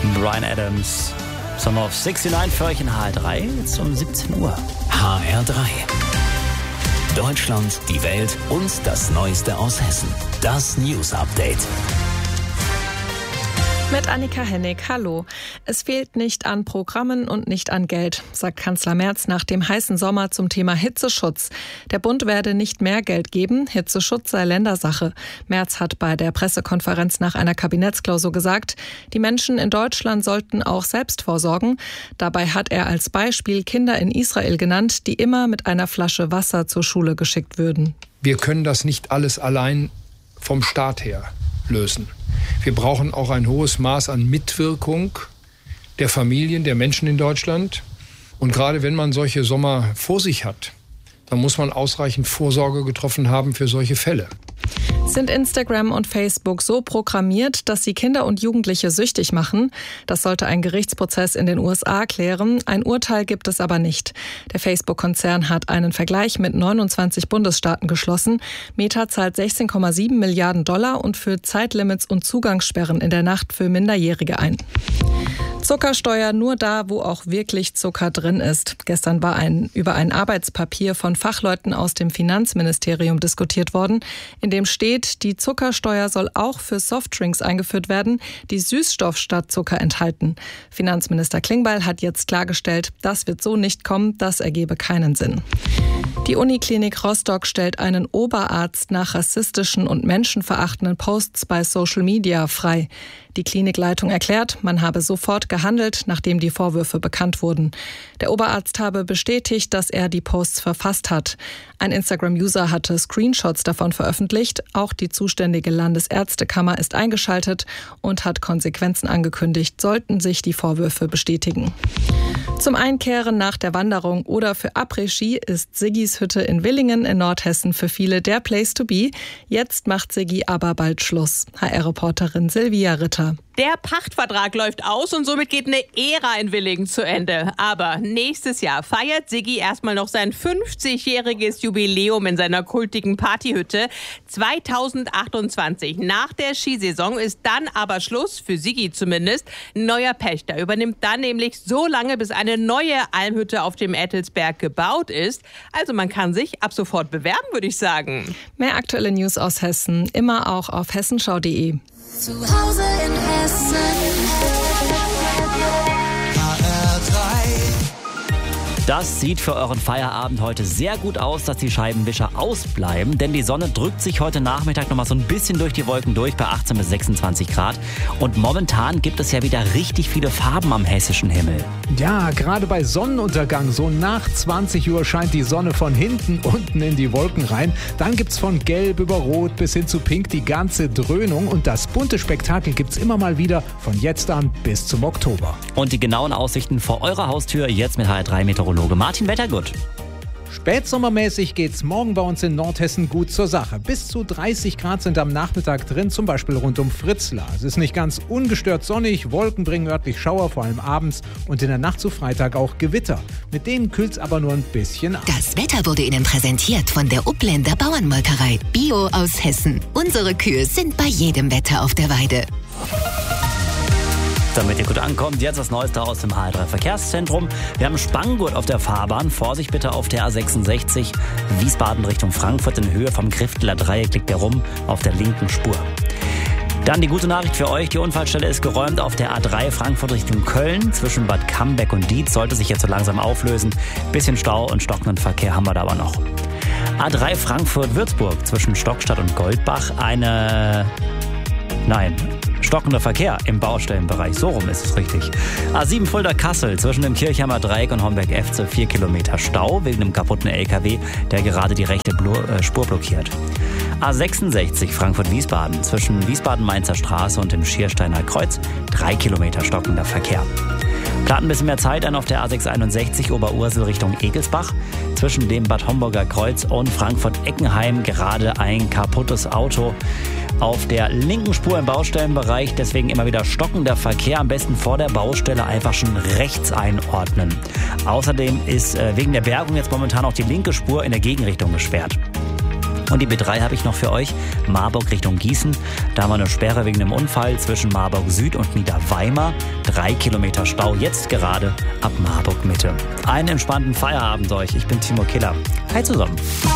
Bryan Adams. Song of 69 für euch in HR3, jetzt um 17 Uhr. HR3. Deutschland, die Welt und das Neueste aus Hessen. Das News Update. Mit Annika Hennig, hallo. Es fehlt nicht an Programmen und nicht an Geld, sagt Kanzler Merz nach dem heißen Sommer zum Thema Hitzeschutz. Der Bund werde nicht mehr Geld geben, Hitzeschutz sei Ländersache. Merz hat bei der Pressekonferenz nach einer Kabinettsklausur gesagt, die Menschen in Deutschland sollten auch selbst vorsorgen. Dabei hat er als Beispiel Kinder in Israel genannt, die immer mit einer Flasche Wasser zur Schule geschickt würden. Wir können das nicht alles allein vom Staat her lösen. Wir brauchen auch ein hohes Maß an Mitwirkung der Familien, der Menschen in Deutschland. Und gerade wenn man solche Sommer vor sich hat, dann muss man ausreichend Vorsorge getroffen haben für solche Fälle. Sind Instagram und Facebook so programmiert, dass sie Kinder und Jugendliche süchtig machen? Das sollte ein Gerichtsprozess in den USA klären. Ein Urteil gibt es aber nicht. Der Facebook-Konzern hat einen Vergleich mit 29 Bundesstaaten geschlossen. Meta zahlt $16,7 Milliarden und führt Zeitlimits und Zugangssperren in der Nacht für Minderjährige ein. Zuckersteuer nur da, wo auch wirklich Zucker drin ist. Gestern war über ein Arbeitspapier von Fachleuten aus dem Finanzministerium diskutiert worden, in dem steht, die Zuckersteuer soll auch für Softdrinks eingeführt werden, die Süßstoff statt Zucker enthalten. Finanzminister Klingbeil hat jetzt klargestellt, das wird so nicht kommen, das ergebe keinen Sinn. Die Uniklinik Rostock stellt einen Oberarzt nach rassistischen und menschenverachtenden Posts bei Social Media frei. Die Klinikleitung erklärt, man habe sofort gehandelt, nachdem die Vorwürfe bekannt wurden. Der Oberarzt habe bestätigt, dass er die Posts verfasst hat. Ein Instagram-User hatte Screenshots davon veröffentlicht. Auch die zuständige Landesärztekammer ist eingeschaltet und hat Konsequenzen angekündigt, sollten sich die Vorwürfe bestätigen. Zum Einkehren nach der Wanderung oder für Après-Ski ist Siggis Hütte in Willingen in Nordhessen für viele der Place to be. Jetzt macht Siggi aber bald Schluss. HR-Reporterin Silvia Ritter. Der Pachtvertrag läuft aus und somit geht eine Ära in Willingen zu Ende. Aber nächstes Jahr feiert Siggi erstmal noch sein 50-jähriges Jubiläum in seiner kultigen Partyhütte. 2028, nach der Skisaison, ist dann aber Schluss, für Siggi zumindest. Ein neuer Pächter übernimmt dann nämlich so lange, bis eine neue Almhütte auf dem Ettelsberg gebaut ist. Also man kann sich ab sofort bewerben, würde ich sagen. Mehr aktuelle News aus Hessen, immer auch auf hessenschau.de. Zu Hause in Hessen. Das sieht für euren Feierabend heute sehr gut aus, dass die Scheibenwischer ausbleiben, denn die Sonne drückt sich heute Nachmittag noch mal so ein bisschen durch die Wolken durch bei 18 bis 26 Grad. Und momentan gibt es ja wieder richtig viele Farben am hessischen Himmel. Ja, gerade bei Sonnenuntergang, so nach 20 Uhr scheint die Sonne von hinten unten in die Wolken rein. Dann gibt's von Gelb über Rot bis hin zu Pink die ganze Dröhnung. Und das bunte Spektakel gibt's immer mal wieder von jetzt an bis zum Oktober. Und die genauen Aussichten vor eurer Haustür jetzt mit HR3-Meteorologe Martin Wettergut. Spätsommermäßig geht's morgen bei uns in Nordhessen gut zur Sache. Bis zu 30 Grad sind am Nachmittag drin, zum Beispiel rund um Fritzlar. Es ist nicht ganz ungestört sonnig, Wolken bringen örtlich Schauer, vor allem abends, und in der Nacht zu Freitag auch Gewitter. Mit denen kühlt's aber nur ein bisschen ab. Das Wetter wurde Ihnen präsentiert von der Upländer Bauernmolkerei. Bio aus Hessen. Unsere Kühe sind bei jedem Wetter auf der Weide. Damit ihr gut ankommt, jetzt das Neueste aus dem HR3 Verkehrszentrum. Wir haben Spanngurt auf der Fahrbahn. Vorsicht bitte auf der A66 Wiesbaden Richtung Frankfurt. In Höhe vom Grifteler Dreieck liegt der rum auf der linken Spur. Dann die gute Nachricht für euch. Die Unfallstelle ist geräumt auf der A3 Frankfurt Richtung Köln. Zwischen Bad Cambeck und Dietz sollte sich jetzt so langsam auflösen. Bisschen Stau und stockenden Verkehr haben wir da aber noch. A3 Frankfurt-Würzburg zwischen Stockstadt und Goldbach. Stockender Verkehr im Baustellenbereich, so rum ist es richtig. A7 Fulda-Kassel zwischen dem Kirchheimer Dreieck und Homberg-Efze 4 Kilometer Stau wegen einem kaputten LKW, der gerade die rechte Spur blockiert. A66 Frankfurt-Wiesbaden zwischen Wiesbaden-Mainzer Straße und dem Schiersteiner Kreuz 3 Kilometer stockender Verkehr. Plant ein bisschen mehr Zeit an auf der A661 Oberursel Richtung Egelsbach. Zwischen dem Bad Homburger Kreuz und Frankfurt-Eckenheim gerade ein kaputtes Auto auf der linken Spur im Baustellenbereich. Deswegen immer wieder stockender Verkehr. Am besten vor der Baustelle einfach schon rechts einordnen. Außerdem ist wegen der Bergung jetzt momentan auch die linke Spur in der Gegenrichtung gesperrt. Und die B3 habe ich noch für euch. Marburg Richtung Gießen. Da haben wir eine Sperre wegen einem Unfall zwischen Marburg Süd und Niederweimar. 3 Kilometer Stau, jetzt gerade ab Marburg Mitte. Einen entspannten Feierabend euch. Ich bin Timo Killer. Hi zusammen.